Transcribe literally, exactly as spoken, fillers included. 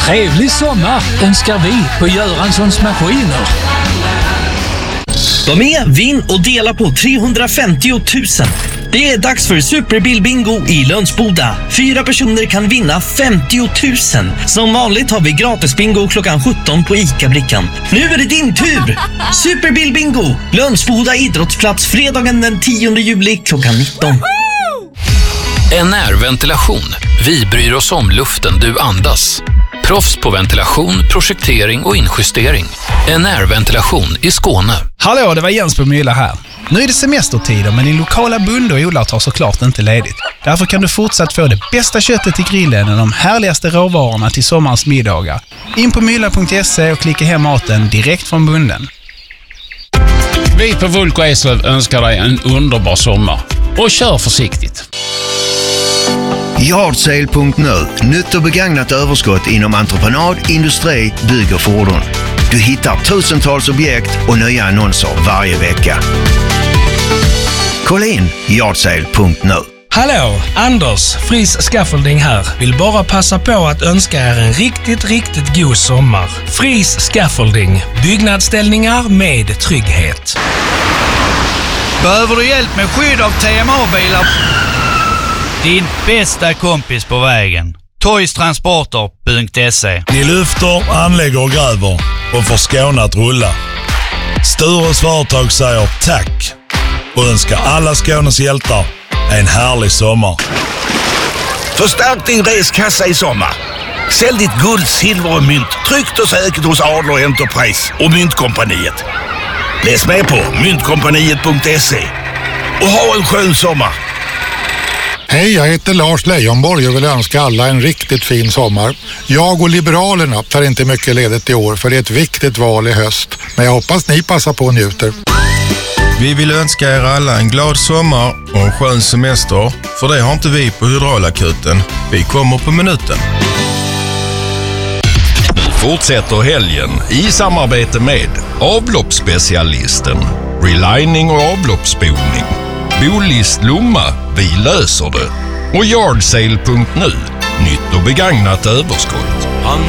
Trevlig sommar önskar vi på Göranssons Maskiner. Var med, vinn och dela på trehundrafemtio tusen. Det är dags för Superbilbingo i Lönsboda. Fyra personer kan vinna femtio tusen. Som vanligt har vi gratisbingo klockan sjutton på ICA-brickan. Nu är det din tur! Superbilbingo, Lönsboda idrottsplats fredagen den tionde juli klockan nitton. N R-ventilation. Vi bryr oss om luften du andas. Proffs på ventilation, projektering och injustering. N R-ventilation i Skåne. Hallå, det var Jens på Mylla här. Nu är det semestertider, men din lokala bonde och odlare tar såklart inte ledigt. Därför kan du fortsatt få det bästa köttet till grillen och de härligaste råvarorna till sommarens middagar. In på mylla punkt se och klicka hem maten direkt från bonden. Vi på Vulko Eslöv önskar dig en underbar sommar. Och kör försiktigt. Yardsale punkt nu. Nytt och begagnat överskott inom entreprenad, industri, bygg och fordon. Du hittar tusentals objekt och nya annonser varje vecka. Kolla in Yardsale punkt nu. Hallå, Anders, Fris Scaffolding här. Vill bara passa på att önska er en riktigt, riktigt god sommar. Fris Scaffolding, byggnadsställningar med trygghet. Behöver du hjälp med skydd av T M A-bilar? Din bästa kompis på vägen. Toys Transporter punkt se. Ni lyfter, anlägger och gräver och får Skåne att rulla. Stures företag säger tack och önskar alla Skånes hjältar en härlig sommar. Förstärk din reskassa i sommar. Sälj ditt guld, silver och mynt tryggt och säkert hos Adler Enterprise och Myntkompaniet. Läs med på myntkompaniet punkt se och ha en skön sommar. Hej, jag heter Lars Leijonborg och vill önska alla en riktigt fin sommar. Jag och Liberalerna tar inte mycket ledigt i år för det är ett viktigt val i höst. Men jag hoppas ni passar på och njuter. Vi vill önska er alla en glad sommar och en skön semester. För det har inte vi på Hydraulakuten. Vi kommer på minuten. Fortsätter helgen i samarbete med avloppsspecialisten, relining och avloppsspolning. Bolist Lomma, vi löser det. Och Yardsale punkt nu, nytt och begagnat överskott.